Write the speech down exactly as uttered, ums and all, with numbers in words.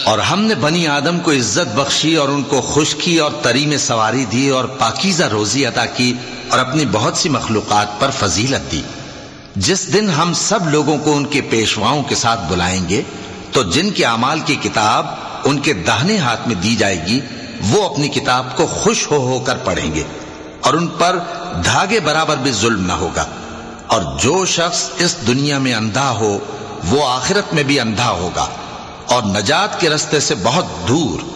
और हमने बनी आदम को इज्जत बख्शी और उनको खुशकी और तरी में सवारी दी और पाकीज़ा रोजी अता की और अपनी बहुत सी मखलूकात पर फजीलत दी। जिस दिन हम सब लोगों को उनके पेशवाओं के साथ बुलाएंगे तो जिनके अमाल की किताब उनके दाहिने हाथ में दी जाएगी वो अपनी किताब को खुश हो होकर पढ़ेंगे और उन पर धागे बराबर भी जुल्म न होगा। और जो शख्स इस दुनिया में अंधा हो वो आखिरत में भी अंधा होगा और नजात के रास्ते से बहुत दूर।